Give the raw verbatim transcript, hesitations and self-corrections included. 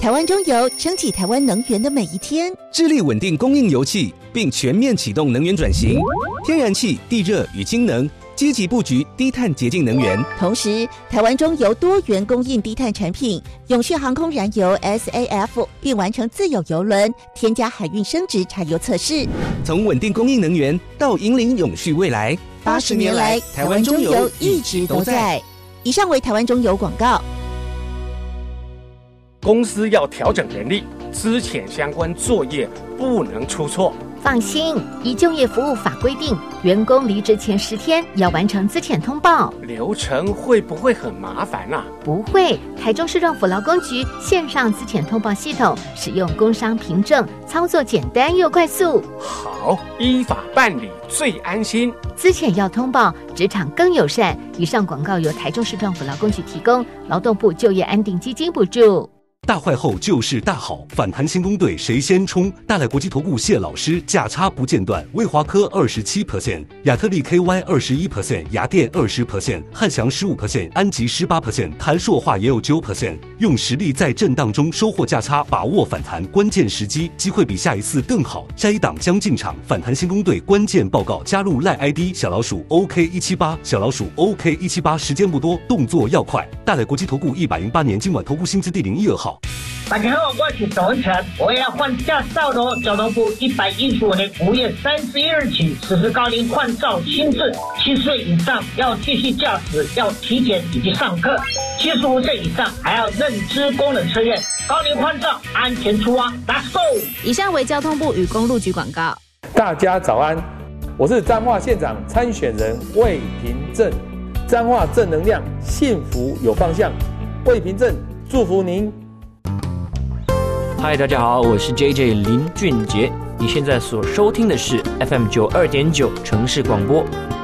台湾中油撑起台湾能源的每一天， 致力稳定供应油气，并全面启动能源转型，天然气、地热与氢能，积极布局低碳洁净能源。 同时，台湾中油多元供应低碳产品，永续航空燃油 S A F 并完成自有油轮添加海运升值柴油测试。 从稳定供应能源到引领永续未来， 八十年来，台湾中油一直都在。以上为台湾中油广告。 公司要调整人力，资遣相关作业不能出错。 放心，以就业服务法规定，员工离职前十天要完成资遣通报。 流程会不会很麻烦啊？ 不会，台中市政府劳工局线上资遣通报系统，使用工商凭证，操作简单又快速。 好，依法办理最安心。 资遣要通报，职场更友善。以上广告由台中市政府劳工局提供，劳动部就业安定基金补助。 大坏后就是大好，反弹新攻队谁先冲？大来国际投顾谢老师价差不间断，卫华科二十七 percent， 亚特利 K Y 二十一 percent， 雅电二十 percent， 汉翔十五 percent， 安吉十八 percent， 台硕化也有九 percent， 用实力在震荡中收获价差，把握反弹关键时机，机会比下一次更好。下一档将进场，反弹新攻队关键报告，加入赖 I D 小老鼠 O K 一七八， 小老鼠 O K 一七八， 时间不多，动作要快。大来国际投顾一百零八年金管投顾新字第零一二号。 大家好，我是董文成，我要换驾照喽！交通部一百一十五年五月三十一日起实施高龄换照新制，七岁以上要继续驾驶，要体检以及上课；七十五岁以上还要认知功能测验。高龄换照，安全出发 ，Let's go！ 以上为交通部与公路局广告。 大家早安，我是彰化县长参选人魏平正，彰化正能量，幸福有方向。魏平正祝福您。 嗨，大家好，我是 J J 林俊杰。你现在所收听的是 F M 九二点九城市广播